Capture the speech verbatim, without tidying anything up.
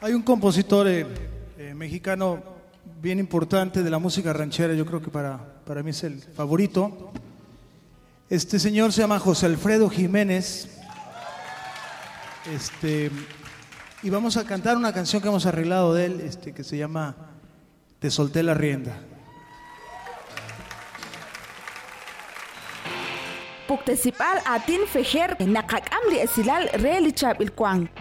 Hay un compositor eh, eh, mexicano bien importante de la música ranchera, yo creo que para, para mí es el favorito. Este señor se llama José Alfredo Jiménez. Este, y vamos a cantar una canción que hemos arreglado de él, este, que se llama Te solté la rienda. Puktesipal atin fejer nakak amri esilal reali chap il kwang.